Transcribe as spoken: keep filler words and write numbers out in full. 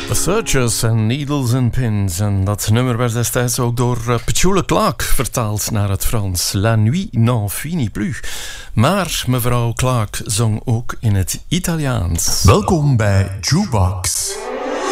Searchers en Needles and Pins. En dat nummer werd destijds ook door uh, Petula Clark vertaald naar het Frans. La nuit n'en finit plus. Maar mevrouw Clark zong ook in het Italiaans. Welkom bij Jukebox.